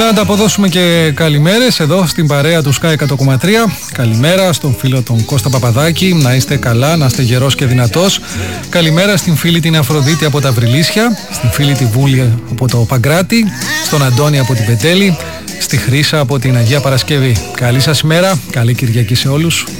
Να ανταποδώσουμε και καλημέρες εδώ στην παρέα του Sky 100,3. Καλημέρα στον φίλο τον Κώστα Παπαδάκη, να είστε καλά, να είστε γερός και δυνατός. Καλημέρα στην φίλη την Αφροδίτη από τα Βρυλίσια, στην φίλη τη Βούλη από το Παγκράτη, στον Αντώνη από την Πετέλη, στη Χρύσα από την Αγία Παρασκευή. Καλή σας ημέρα, καλή Κυριακή σε όλους.